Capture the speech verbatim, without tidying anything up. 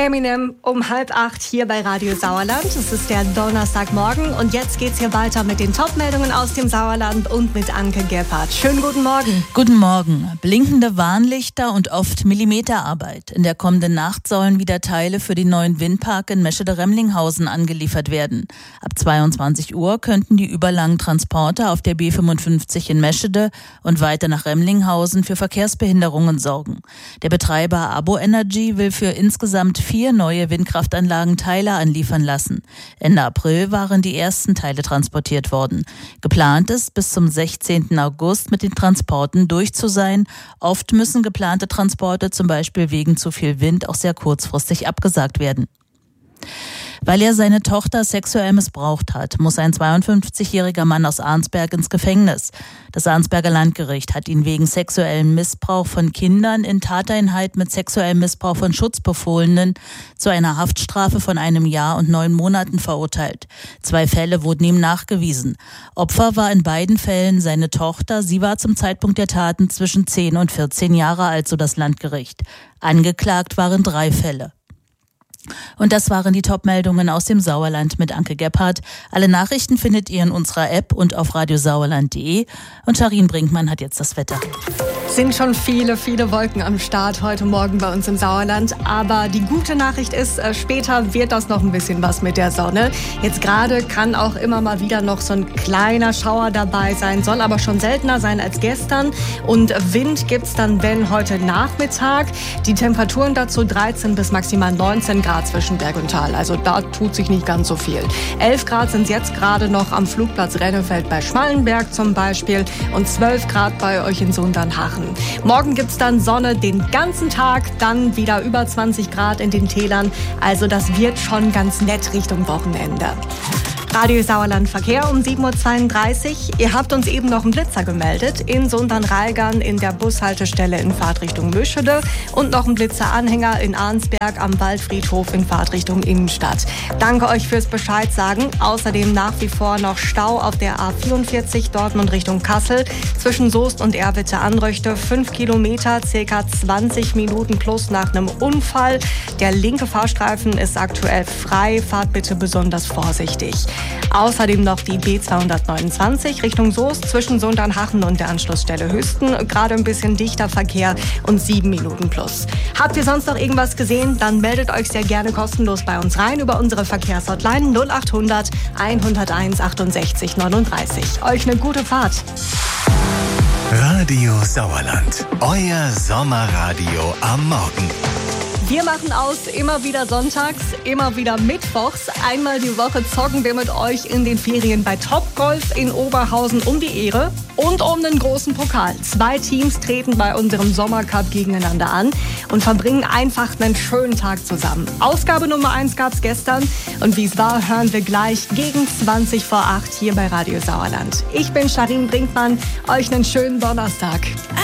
Eminem um halb acht hier bei Radio Sauerland. Es ist der Donnerstagmorgen und jetzt geht's hier weiter mit den Top-Meldungen aus dem Sauerland und mit Anke Gebhardt. Schönen guten Morgen. Guten Morgen. Blinkende Warnlichter und oft Millimeterarbeit. In der kommenden Nacht sollen wieder Teile für den neuen Windpark in Meschede-Remlinghausen angeliefert werden. Ab zweiundzwanzig Uhr könnten die überlangen Transporter auf der B fünfundfünfzig in Meschede und weiter nach Remlinghausen für Verkehrsbehinderungen sorgen. Der Betreiber Abo Energy will für insgesamt vier neue Windkraftanlagen Teile anliefern lassen. Ende April waren die ersten Teile transportiert worden. Geplant ist, bis zum sechzehnten August mit den Transporten durch zu sein. Oft müssen geplante Transporte zum Beispiel wegen zu viel Wind auch sehr kurzfristig abgesagt werden. Weil er seine Tochter sexuell missbraucht hat, muss ein zweiundfünfzigjähriger Mann aus Arnsberg ins Gefängnis. Das Arnsberger Landgericht hat ihn wegen sexuellem Missbrauch von Kindern in Tateinheit mit sexuellem Missbrauch von Schutzbefohlenen zu einer Haftstrafe von einem Jahr und neun Monaten verurteilt. Zwei Fälle wurden ihm nachgewiesen. Opfer war in beiden Fällen seine Tochter. Sie war zum Zeitpunkt der Taten zwischen zehn und vierzehn Jahre alt, so das Landgericht. Angeklagt waren drei Fälle. Und das waren die Top-Meldungen aus dem Sauerland mit Anke Gebhardt. Alle Nachrichten findet ihr in unserer App und auf radiosauerland punkt de. Und Charin Brinkmann hat jetzt das Wetter. Sind schon viele, viele Wolken am Start heute Morgen bei uns im Sauerland. Aber die gute Nachricht ist, später wird das noch ein bisschen was mit der Sonne. Jetzt gerade kann auch immer mal wieder noch so ein kleiner Schauer dabei sein, soll aber schon seltener sein als gestern. Und Wind gibt's dann, wenn heute Nachmittag. Die Temperaturen dazu dreizehn bis maximal neunzehn Grad zwischen Berg und Tal. Also da tut sich nicht ganz so viel. elf Grad sind es jetzt gerade noch am Flugplatz Rennefeld bei Schmallenberg zum Beispiel und zwölf Grad bei euch in Sundernhachen. Morgen gibt's dann Sonne den ganzen Tag, dann wieder über zwanzig Grad in den Tälern. Also das wird schon ganz nett Richtung Wochenende. Radio Sauerland Verkehr um sieben Uhr zweiunddreißig. Ihr habt uns eben noch einen Blitzer gemeldet in Sundern-Reilgern in der Bushaltestelle in Fahrtrichtung Meschede und noch einen Blitzeranhänger in Arnsberg am Waldfriedhof in Fahrtrichtung Innenstadt. Danke euch fürs Bescheid sagen. Außerdem nach wie vor noch Stau auf der A vierundvierzig Dortmund Richtung Kassel zwischen Soest und Erwitte-Anröchte. Fünf Kilometer, circa zwanzig Minuten plus nach einem Unfall. Der linke Fahrstreifen ist aktuell frei. Fahrt bitte besonders vorsichtig. Außerdem noch die B zweihundertneunundzwanzig Richtung Soest zwischen Sundernhachen und der Anschlussstelle Höchsten. Gerade ein bisschen dichter Verkehr und sieben Minuten plus. Habt ihr sonst noch irgendwas gesehen? Dann meldet euch sehr gerne kostenlos bei uns rein über unsere Verkehrshotline null achthundert hunderteins achtundsechzig neununddreißig. Euch eine gute Fahrt. Radio Sauerland, euer Sommerradio am Morgen. Wir machen aus immer wieder sonntags, immer wieder mittwochs. Einmal die Woche zocken wir mit euch in den Ferien bei Topgolf in Oberhausen um die Ehre und um den großen Pokal. Zwei Teams treten bei unserem Sommercup gegeneinander an und verbringen einfach einen schönen Tag zusammen. Ausgabe Nummer eins gab's gestern und wie es war, hören wir gleich gegen zwanzig vor acht hier bei Radio Sauerland. Ich bin Charin Brinkmann, euch einen schönen Donnerstag.